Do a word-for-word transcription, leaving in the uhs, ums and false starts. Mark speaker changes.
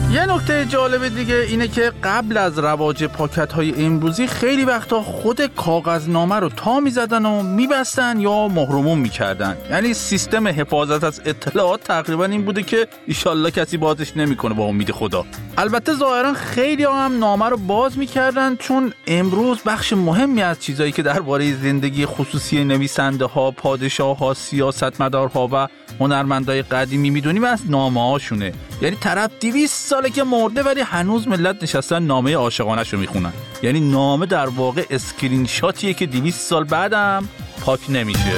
Speaker 1: یه نکته جالب دیگه اینه که قبل از رواج پاکت‌های امروزی خیلی وقتا خود کاغذنامه رو تا می‌زدن و می‌بستن یا مهرموم می‌کردن. یعنی سیستم حفاظت از اطلاعات تقریبا این بوده که ایشالله کسی بازش نمی‌کنه با امید خدا. البته ظاهرا خیلی هم نامه رو باز می‌کردن، چون امروز بخش مهمی از چیزایی که درباره زندگی خصوصی نویسنده‌ها، پادشاه‌ها، سیاستمدارها و هنرمندای قدیمی می‌دونیم از نامه‌هاشونه. یعنی طرف دویست ساله که مرده ولی هنوز ملت نشستن نامه عاشقانه‌شو میخونن. یعنی نامه در واقع اسکرین شاتیه که دویست سال بعدم پاک نمیشه.